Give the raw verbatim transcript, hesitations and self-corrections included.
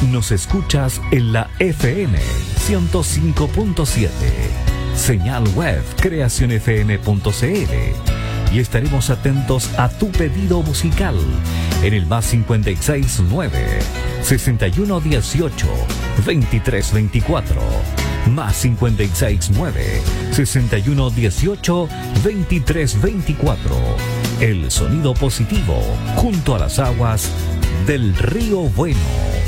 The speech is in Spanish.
Nos escuchas en la F M ciento cinco punto siete, señal web creación f m punto c l, y estaremos atentos a tu pedido musical en el más cincuenta y seis nueve, sesenta y uno dieciocho, veintitrés veinticuatro, más cincuenta y seis nueve, sesenta y uno dieciocho, veintitrés veinticuatro. El sonido positivo junto a las aguas del Río Bueno.